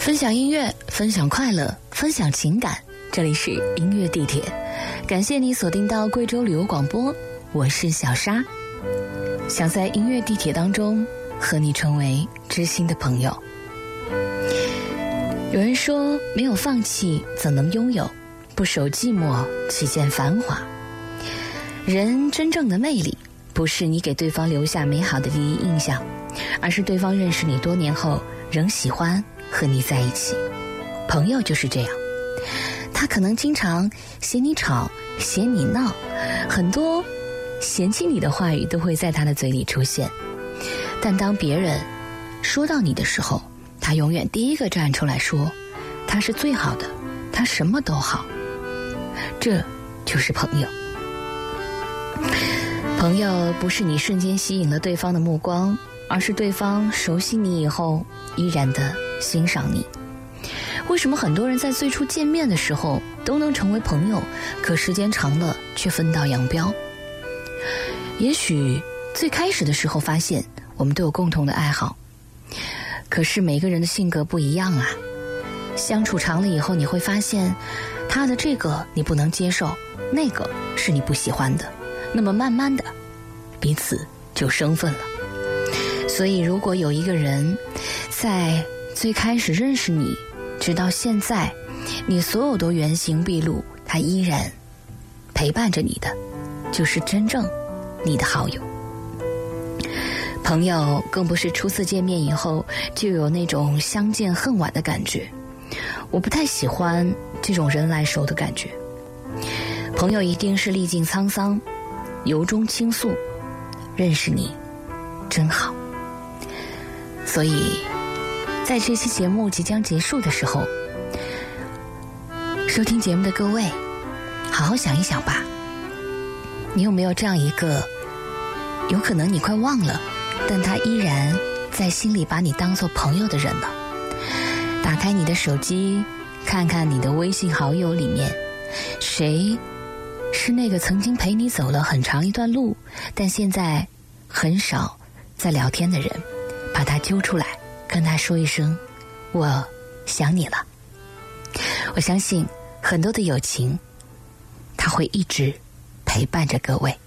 分享音乐，分享快乐，分享情感，这里是音乐地铁。感谢你锁定到贵州旅游广播，我是小沙，想在音乐地铁当中和你成为知心的朋友。有人说，没有放弃怎能拥有，不守寂寞岂见繁华。人真正的魅力不是你给对方留下美好的第一印象，而是对方认识你多年后仍喜欢和你在一起。朋友就是这样，他可能经常嫌你吵，嫌你闹，很多嫌弃你的话语都会在他的嘴里出现，但当别人说到你的时候，他永远第一个站出来说他是最好的，他什么都好。这就是朋友。朋友不是你瞬间吸引了对方的目光，而是对方熟悉你以后依然的欣赏你。为什么很多人在最初见面的时候都能成为朋友，可时间长了却分道扬镳？也许最开始的时候发现我们都有共同的爱好，可是每个人的性格不一样啊。相处长了以后，你会发现他的这个你不能接受，那个是你不喜欢的，那么慢慢的彼此就生分了。所以如果有一个人在最开始认识你，直到现在你所有都原形毕露，他依然陪伴着你的，就是真正你的好友。朋友更不是初次见面以后就有那种相见恨晚的感觉，我不太喜欢这种人来熟的感觉。朋友一定是历尽沧桑，由衷倾诉，认识你真好。所以在这期节目即将结束的时候，收听节目的各位好好想一想吧，你有没有这样一个有可能你快忘了，但他依然在心里把你当作朋友的人呢？打开你的手机，看看你的微信好友里面，谁是那个曾经陪你走了很长一段路，但现在很少在聊天的人，把他揪出来，跟他说一声我想你了。我相信很多的友情，他会一直陪伴着各位。